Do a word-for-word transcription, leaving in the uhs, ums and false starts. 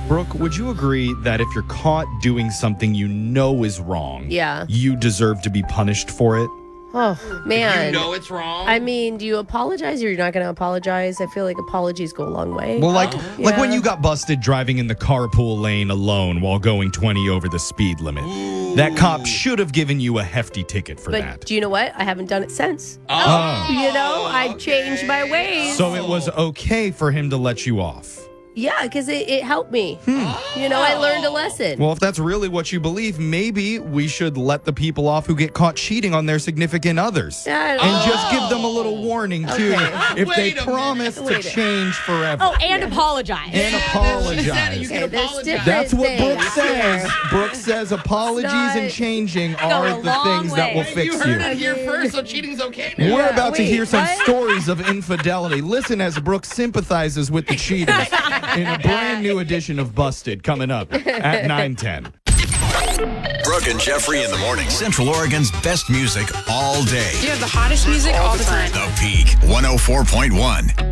Brooke, would you agree that if you're caught doing something you know is wrong, Yeah. you deserve to be punished for it? Oh, man. You know it's wrong. I mean, do you apologize or you're not going to apologize? I feel like apologies go a long way. Well, like, Oh. like when Yeah. you got busted driving in the carpool lane alone while going twenty over the speed limit. Ooh. That cop should have given you a hefty ticket for but that. do you know what? I haven't done it since. Oh. You know, I've okay. changed my ways. So it was okay for him to let you off. Yeah, because it, it helped me. You know, I learned a lesson. Well, if that's really what you believe, maybe we should let the people off who get caught cheating on their significant others. I don't And know. just give them a little warning, too, Okay. if Wait they a promise minute. to Wait a- change forever. Oh, and apologize. And Yeah, apologize. she said it. You Okay, can there's apologize. different- That's what Brooke things says. here. Brooke says apologies Not- and changing a are the long things that way. will Hey, fix you you. heard it here first, so cheating's okay now. We're Yeah, about to wait, hear some what? stories of infidelity. Listen as Brooke sympathizes with the cheaters in a brand new edition of Busted coming up at nine ten. Brooke and Jeffrey in the morning. Central Oregon's best music all day. You have the hottest music all the time. The Peak one oh four point one.